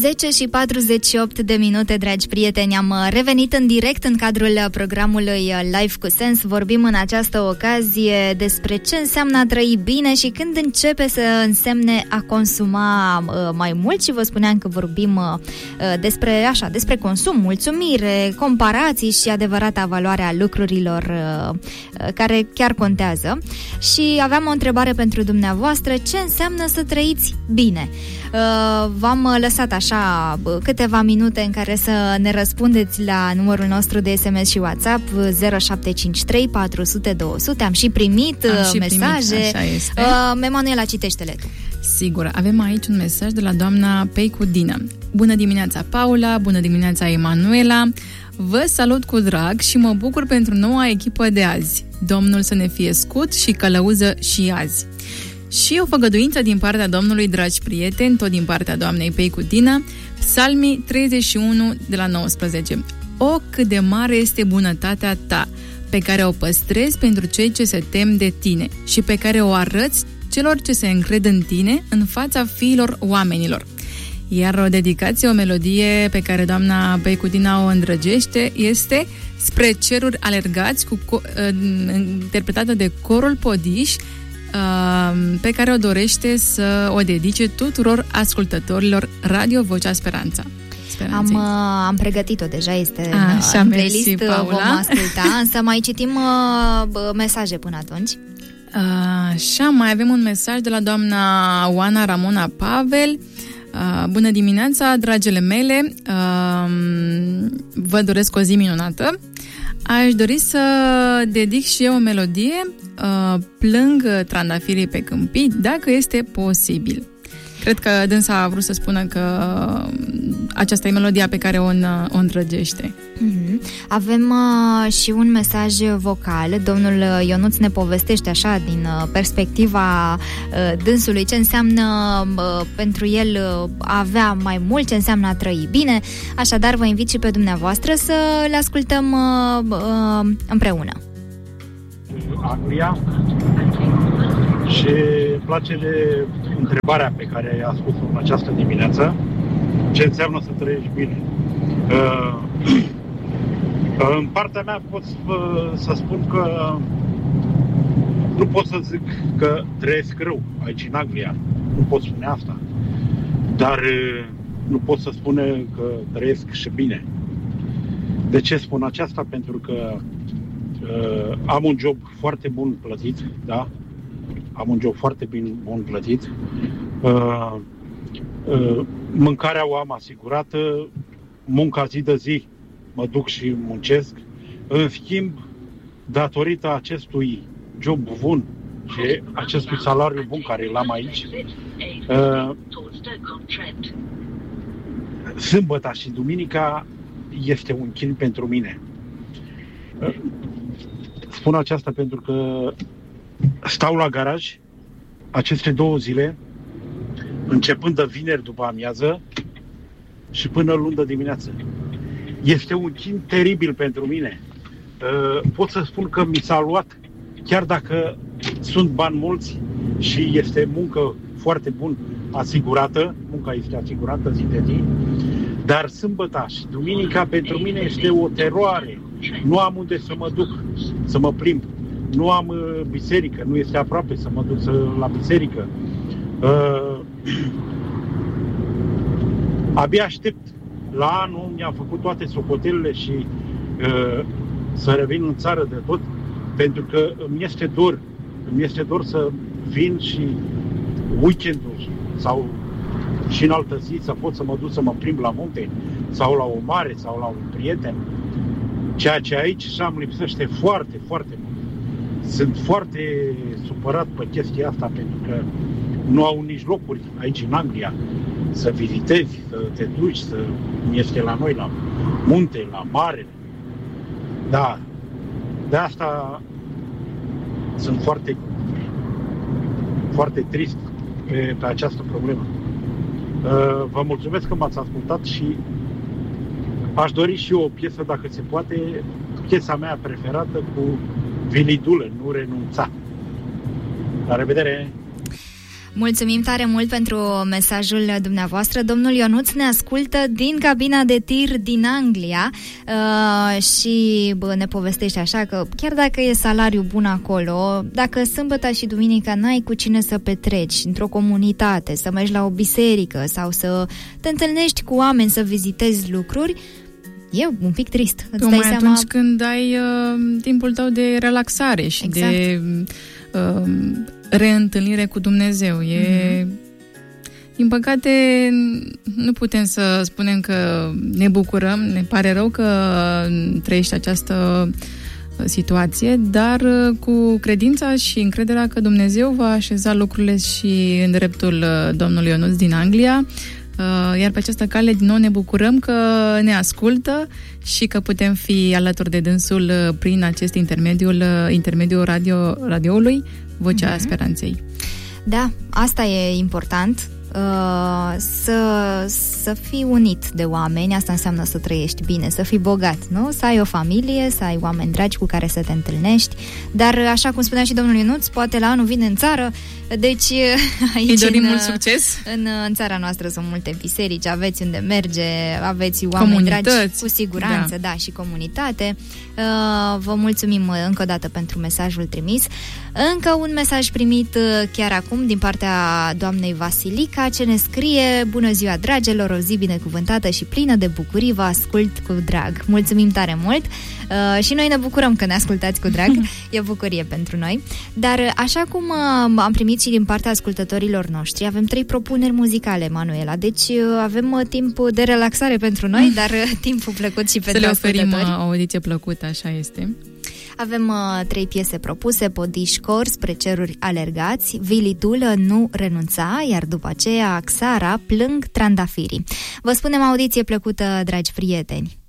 10:48, dragi prieteni, am revenit în direct în cadrul programului Live cu Sens. Vorbim în această ocazie despre ce înseamnă a trăi bine și când începe să însemne a consuma mai mult și vă spuneam că vorbim despre consum, mulțumire, comparații și adevărata valoare a lucrurilor care chiar contează. Și aveam o întrebare pentru dumneavoastră: ce înseamnă să trăiți bine? V-am lăsat așa câteva minute în care să ne răspundeți la numărul nostru de SMS și WhatsApp 0753 400 200. Am și primit mesaje. Emanuela, citește-le tu. Sigur, avem aici un mesaj de la doamna Peicu Dina. Bună dimineața, Paula, bună dimineața, Emanuela. Vă salut cu drag și mă bucur pentru noua echipă de azi. Domnul să ne fie scut și călăuză și azi. Și o făgăduință din partea Domnului, dragi prieteni, tot din partea doamnei Peicu Dina, Psalmii 31 de la 19. O, cât de mare este bunătatea ta, pe care o păstrezi pentru cei ce se tem de tine și pe care o arăți celor ce se încred în tine în fața fiilor oamenilor. Iar o dedicație, o melodie pe care doamna Peicu Dina o îndrăgește este Spre ceruri alergați, interpretată de Corul Podiș, pe care o dorește să o dedice tuturor ascultătorilor Radio Vocea Speranța. Am pregătit-o deja, este în playlist, mersi, Paula. Vom asculta, însă mai citim mesaje până atunci. Așa, mai avem un mesaj de la doamna Oana Ramona Pavel. Bună dimineața, dragele mele, vă doresc o zi minunată. Aș dori să dedic și eu o melodie, Plâng trandafirii pe câmpii, dacă este posibil. Cred că dânsa a vrut să spună că aceasta e melodia pe care o îndrăgește. Avem și un mesaj vocal. Domnul Ionuț ne povestește așa din perspectiva dânsului ce înseamnă pentru el a avea mai mult, ce înseamnă a trăi bine. Așadar vă invit și pe dumneavoastră să le ascultăm împreună. Anglia și îmi place de întrebarea pe care a spus-o în această dimineață: ce înseamnă să trăiești bine? În partea mea pot să spun că nu pot să zic că trăiesc rău aici în Anglia, nu pot spune asta, dar nu pot să spune că trăiesc și bine. De ce spun aceasta? Pentru că am un job foarte bun plătit, da? Am un job foarte bun plătit. Mâncarea o am asigurată, munca zi de zi mă duc și muncesc. În schimb, datorită acestui job bun și acestui salariu bun care îl am aici, sâmbăta și duminica este un chin pentru mine. Spun aceasta pentru că stau la garaj aceste 2 zile, începând de vineri după amiază și până luni de dimineață. Este un chin teribil pentru mine. Pot să spun că mi s-a luat, chiar dacă sunt bani mulți și este muncă foarte bun asigurată, munca este asigurată zi de zi, dar sâmbăta și duminica pentru mine este o teroare. Nu am unde să mă duc, să mă plimb. Nu am biserică, nu este aproape să mă duc la biserică. Abia aștept. La anul mi-am făcut toate socotelele și să revin în țară de tot, pentru că îmi este dor să vin și weekendul sau și în altă zi să pot să mă duc să mă plimb la munte sau la o mare sau la un prieten. Ceea ce aici și-am lipsește foarte, foarte mult. Sunt foarte supărat pe chestia asta, pentru că nu au nici locuri aici în Anglia să vizitezi, să te duci, să este la noi la munte, la mare. Da, de asta sunt foarte, foarte trist pe această problemă. Vă mulțumesc că m-ați ascultat și aș dori și eu o piesă, dacă se poate, piesa mea preferată cu Vinidule, Nu renunța. La revedere! Mulțumim tare mult pentru mesajul dumneavoastră. Domnul Ionuț ne ascultă din cabina de tir din Anglia și ne povestește așa că chiar dacă e salariu bun acolo, dacă sâmbătă și duminica n-ai cu cine să petreci într-o comunitate, să mergi la o biserică sau să te întâlnești cu oameni, să vizitezi lucruri, e un pic trist. Îți dai seama... atunci când ai timpul tău de relaxare și exact. de reîntâlnire cu Dumnezeu. Din păcate, nu putem să spunem că ne bucurăm, ne pare rău că trăiești această situație, dar cu credința și încrederea că Dumnezeu va așeza lucrurile și în dreptul domnului Ionuț din Anglia, iar pe această cale din nou ne bucurăm că ne ascultă și că putem fi alături de dânsul prin acest intermediul radioului Vocea Speranței. Da, asta e important. Să fii unit de oameni, asta înseamnă să trăiești bine, să fii bogat, nu? Să ai o familie, să ai oameni dragi cu care să te întâlnești, dar așa cum spunea și domnul Ionuț, poate la anul vine în țară, deci aici îi dorim mult succes. În țara noastră sunt multe biserici, aveți unde merge, aveți oameni dragi, cu siguranță, da, și comunitate. Vă mulțumim încă o dată pentru mesajul trimis. Încă un mesaj primit chiar acum din partea doamnei Vasilica, ce ne scrie: bună ziua, dragilor, o zi binecuvântată și plină de bucurii, vă ascult cu drag. Mulțumim tare mult și noi ne bucurăm că ne ascultați cu drag, e bucurie pentru noi. Dar așa cum am primit și din partea ascultătorilor noștri, avem 3 propuneri muzicale, Manuela, deci avem timp de relaxare pentru noi, dar timpul plăcut și pentru ascultători. Să le oferim o audiție plăcută, așa este. Avem 3 piese propuse: Podișcor, Spre ceruri alergați, Vilidulă, Nu renunța, iar după aceea Xara, Plâng trandafirii. Vă spunem audiție plăcută, dragi prieteni!